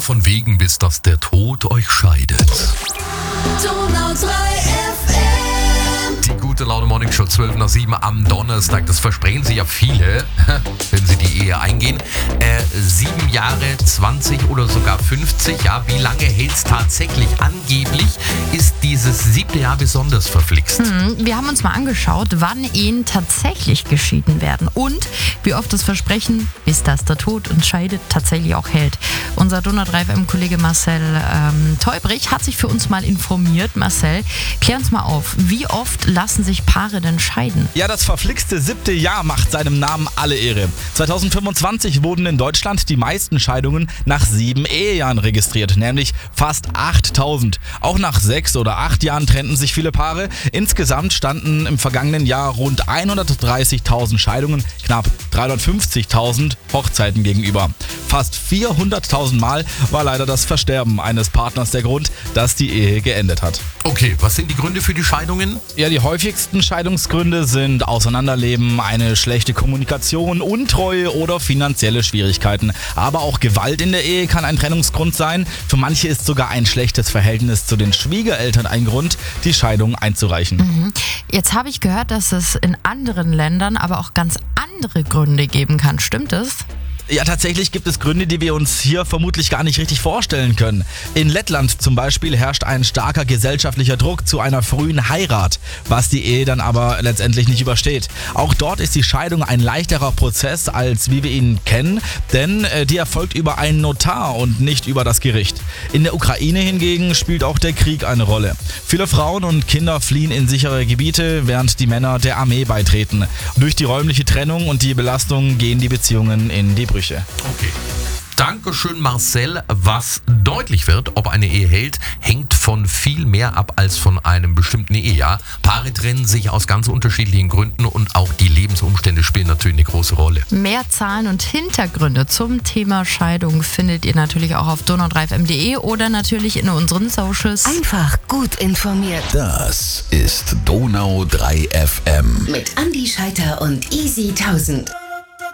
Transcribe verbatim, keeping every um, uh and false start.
von wegen, bis dass der Tod euch scheidet. Donau drei F M. Die gute Laune Morning Show zwölf nach sieben am Donnerstag. Das versprechen sich ja viele, wenn sie die Ehe eingehen. Äh, sieben Jahre, zwanzig oder sogar fünfzig. Ja, wie lange hält es tatsächlich? Angeblich ist dieses siebte Jahr besonders verflixt. Hm, wir haben uns mal angeschaut, wann Ehen tatsächlich geschieden werden und wie oft das Versprechen, bis dass der Tod uns scheidet, tatsächlich auch hält. Unser Donau drei F M-Kollege Marcel ähm, Teubrich hat sich für uns mal informiert. Marcel, klär uns mal auf, wie oft lassen sich Paare denn scheiden? Ja, das verflixte siebte Jahr macht seinem Namen alle Ehre. zwanzig fünfundzwanzig wurden in Deutschland die meisten Scheidungen nach sieben Ehejahren registriert, nämlich fast achttausend. Auch nach sechs oder acht Jahren trennten sich viele Paare. Insgesamt standen im vergangenen Jahr rund hundertdreißigtausend Scheidungen, knapp dreihundertfünfzigtausend Hochzeiten gegenüber. Fast vierhunderttausend Mal war leider das Versterben eines Partners der Grund, dass die Ehe geendet hat. Okay, was sind die Gründe für die Scheidungen? Ja, die häufigsten Scheidungsgründe sind Auseinanderleben, eine schlechte Kommunikation, Untreue oder finanzielle Schwierigkeiten. Aber auch Gewalt in der Ehe kann ein Trennungsgrund sein. Für manche ist sogar ein schlechtes Verhältnis zu den Schwiegereltern ein Grund, die Scheidung einzureichen. Mhm. Jetzt habe ich gehört, dass es in anderen Ländern aber auch ganz andere Gründe geben kann. Stimmt das? Ja, tatsächlich gibt es Gründe, die wir uns hier vermutlich gar nicht richtig vorstellen können. In Lettland zum Beispiel herrscht ein starker gesellschaftlicher Druck zu einer frühen Heirat, was die Ehe dann aber letztendlich nicht übersteht. Auch dort ist die Scheidung ein leichterer Prozess, als wie wir ihn kennen, denn äh, die erfolgt über einen Notar und nicht über das Gericht. In der Ukraine hingegen spielt auch der Krieg eine Rolle. Viele Frauen und Kinder fliehen in sichere Gebiete, während die Männer der Armee beitreten. Durch die räumliche Trennung und die Belastung gehen die Beziehungen in die Brüche. Okay. Dankeschön, Marcel. Was deutlich wird, ob eine Ehe hält, hängt von viel mehr ab als von einem bestimmten Ehejahr. Paare trennen sich aus ganz unterschiedlichen Gründen und auch die Lebensumstände spielen natürlich eine große Rolle. Mehr Zahlen und Hintergründe zum Thema Scheidung findet ihr natürlich auch auf donau drei f m punkt de oder natürlich in unseren Socials. Einfach gut informiert. Das ist Donau drei F M. Mit Andi Scheiter und Easy tausend.